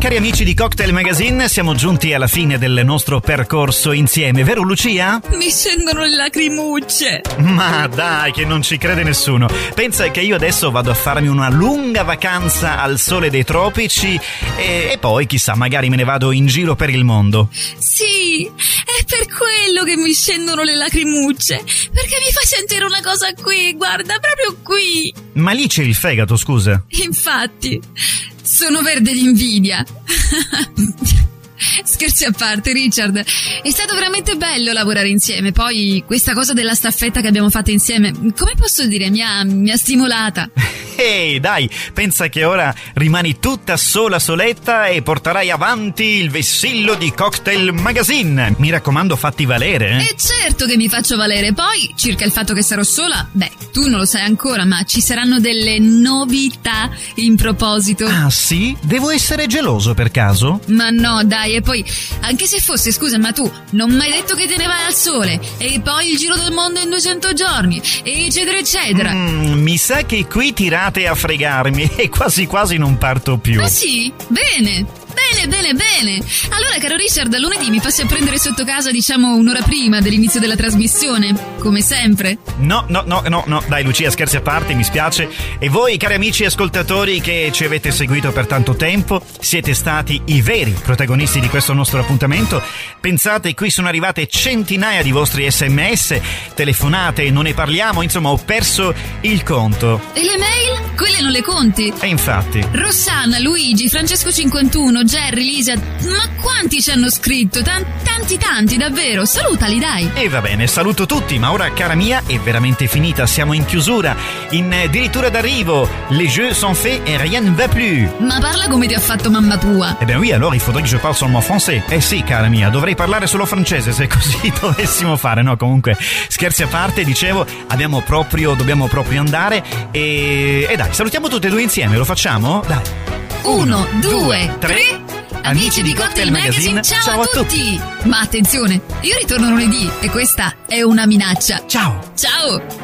cari amici di Cocktail Magazine, siamo giunti alla fine del nostro percorso insieme, vero Lucia? Mi scendono le lacrimucce. Ma dai, che non ci crede nessuno. Pensa che io adesso vado a farmi una lunga vacanza al sole dei tropici e poi, chissà, magari me ne vado in giro per il mondo. Sì, è per quello che mi scendono le lacrimucce, perché mi fa sentire una cosa qui, guarda, proprio qui. Ma lì c'è il fegato, scusa. Infatti, sono verde di invidia. Scherzi a parte, Richard, è stato veramente bello lavorare insieme. Poi questa cosa della staffetta che abbiamo fatto insieme, come posso dire, mi ha stimolata. Ehi, dai, pensa che ora rimani tutta sola soletta e porterai avanti il vessillo di Cocktail Magazine. Mi raccomando, fatti valere. E certo che mi faccio valere. Poi, circa il fatto che sarò sola, beh, tu non lo sai ancora, ma ci saranno delle novità in proposito. Ah, sì? Devo essere geloso per caso? Ma no, dai, e poi, anche se fosse, scusa, ma tu non mi hai detto che te ne vai al sole, e poi il giro del mondo in 200 giorni, eccetera, eccetera. Mi sa che qui tirate a fregarmi e quasi quasi non parto più. Ah sì? Bene. Allora, caro Richard, lunedì mi passi a prendere sotto casa, diciamo, un'ora prima dell'inizio della trasmissione, come sempre. No, dai Lucia, scherzi a parte, mi spiace. E voi, cari amici ascoltatori che ci avete seguito per tanto tempo, siete stati i veri protagonisti di questo nostro appuntamento. Pensate, qui sono arrivate centinaia di vostri SMS, telefonate, non ne parliamo, insomma ho perso il conto. E le mail? Quelle non le conti? E infatti. Rossana, Luigi, Francesco 51, Jerry, Lisa, ma quanti ci hanno scritto? Tanti, davvero. Salutali, dai. E va bene, saluto tutti, ma ora, cara mia, è veramente finita, siamo in chiusura, in addirittura d'arrivo. Les jeux sont faits et rien ne va plus. Ma parla come ti ha fatto mamma tua. Eh ben oui, alors il faudrait que je parle seulement français. Eh sì, cara mia, dovrei parlare solo francese se così dovessimo fare, no? Comunque, scherzi a parte, dicevo, dobbiamo proprio andare e dai, salutiamo tutte e due insieme, lo facciamo? Dai. 1, 2, 3. Amici di Cocktail Magazine, ciao a tutti! Ma attenzione, io ritorno lunedì e questa è una minaccia. Ciao! Ciao!